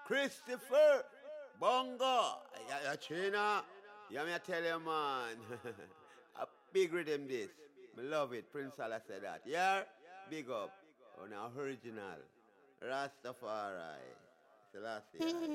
Christopher, Bongo, China. Yeah, me I tell you, man. A big rhythm this. Me love it. Prince Allah said that. Yeah, big up on the original Rastafari. Selassie.